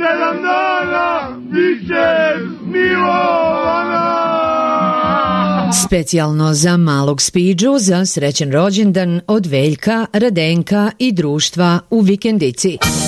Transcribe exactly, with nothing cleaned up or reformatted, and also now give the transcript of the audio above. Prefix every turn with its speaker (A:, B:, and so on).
A: sedam dana biće Milovana.
B: Specijalno za malog Spiđu za srećen rođendan od Veljka, Radenka i društva u Vikendici.